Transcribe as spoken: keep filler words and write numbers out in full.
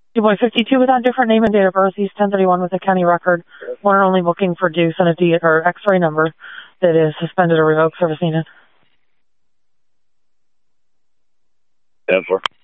two boy fifty-two with that different name and date of birth, East ten thirty-one with a county record. One and only booking for deuce and a D or X-ray number that is suspended or revoked. Service needed. ten four.